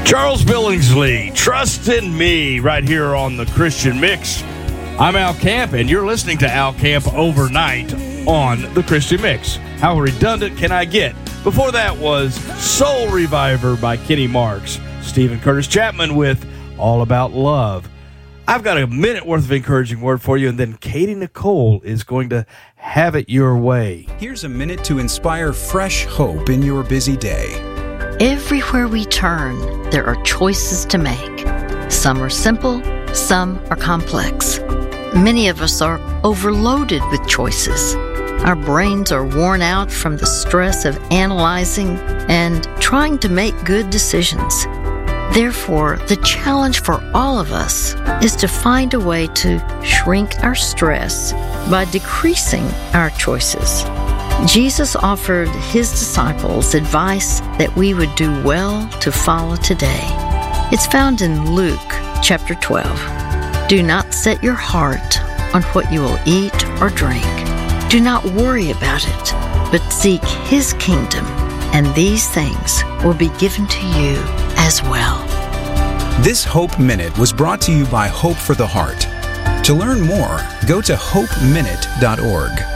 Charles Billingsley, Trust in Me, right here on the Christian Mix. I'm Al Camp, and you're listening to Al Camp Overnight on the Christian Mix. How redundant can I get? Before that was Soul Reviver by Kenny Marks. Stephen Curtis Chapman with All About Love. I've got a minute worth of encouraging word for you, and then Katie Nicole is going to have it your way. Here's a minute to inspire fresh hope in your busy day. Everywhere we turn, there are choices to make. Some are simple, some are complex. Many of us are overloaded with choices. Our brains are worn out from the stress of analyzing and trying to make good decisions. Therefore, the challenge for all of us is to find a way to shrink our stress by decreasing our choices. Jesus offered his disciples advice that we would do well to follow today. It's found in Luke chapter 12. Do not set your heart on what you will eat or drink. Do not worry about it, but seek his kingdom, and these things will be given to you as well. This Hope Minute was brought to you by Hope for the Heart. To learn more, go to hopeminute.org.